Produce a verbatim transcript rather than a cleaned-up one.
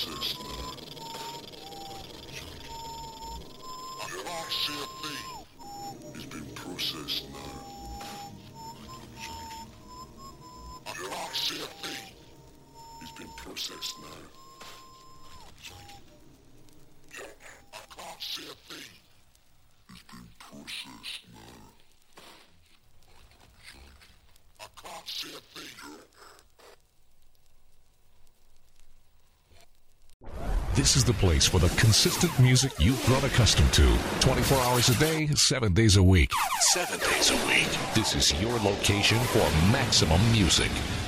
processed now. I cannot see a thing. It's been processed now. I cannot see a thing. It's been processed now. Yeah, I can't see a thing. It's been processed now. I can't see a thing. This is the place for the consistent music you've grown accustomed to. twenty-four hours a day, seven days a week. Seven days a week. This is your location for maximum music.